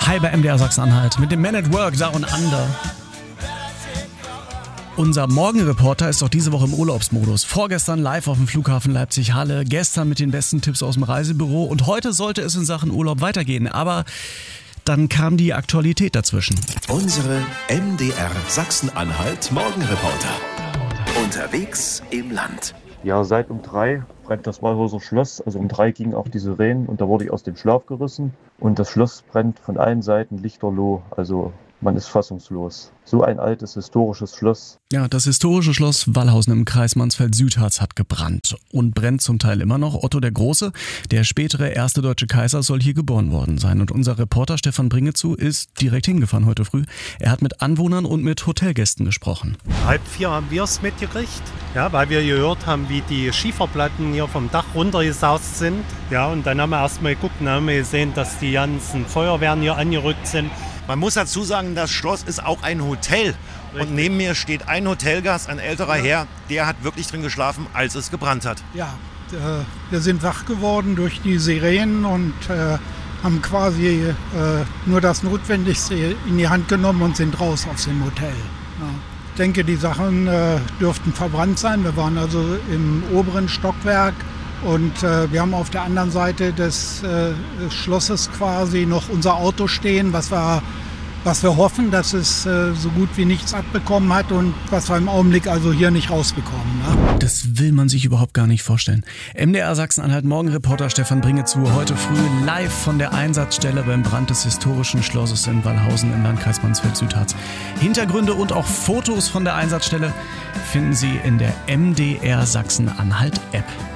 Hi bei MDR Sachsen-Anhalt mit dem Man at Work Down Under. Unser Morgenreporter ist auch diese Woche im Urlaubsmodus. Vorgestern live auf dem Flughafen Leipzig-Halle, gestern mit den besten Tipps aus dem Reisebüro und heute sollte es in Sachen Urlaub weitergehen, aber dann kam die Aktualität dazwischen. Unsere MDR Sachsen-Anhalt Morgenreporter. Unterwegs im Land. Ja, seit um 3 brennt das Walhauser Schloss. Also um 3 gingen auch die Sirenen und da wurde ich aus dem Schlaf gerissen. Und das Schloss brennt von allen Seiten lichterloh. Also man ist fassungslos. So ein altes, historisches Schloss. Ja, das historische Schloss Wallhausen im Kreis Mansfeld-Südharz hat gebrannt und brennt zum Teil immer noch. Otto der Große, der spätere erste deutsche Kaiser, soll hier geboren worden sein. Und unser Reporter Stefan Bringezu ist direkt hingefahren heute früh. Er hat mit Anwohnern und mit Hotelgästen gesprochen. 3:30 haben wir es mitgekriegt, ja, weil wir gehört haben, wie die Schieferplatten hier vom Dach runtergesaust sind. Ja, und dann haben wir erstmal geguckt und haben wir gesehen, dass die ganzen Feuerwehren hier angerückt sind. Man muss dazu sagen, das Schloss ist auch ein Hotel. Und neben mir steht ein Hotelgast, ein älterer Herr, der hat wirklich drin geschlafen, als es gebrannt hat. Ja, wir sind wach geworden durch die Sirenen und haben quasi nur das Notwendigste in die Hand genommen und sind raus aus dem Hotel. Ja. Ich denke, die Sachen dürften verbrannt sein. Wir waren also im oberen Stockwerk. Und wir haben auf der anderen Seite des Schlosses quasi noch unser Auto stehen, was wir hoffen, dass es so gut wie nichts abbekommen hat und was wir im Augenblick also hier nicht rausbekommen. Ne? Das will man sich überhaupt gar nicht vorstellen. MDR Sachsen-Anhalt Morgenreporter Stefan Bringezu heute früh live von der Einsatzstelle beim Brand des historischen Schlosses in Wallhausen im Landkreis Mansfeld-Südharz. Hintergründe und auch Fotos von der Einsatzstelle finden Sie in der MDR Sachsen-Anhalt App.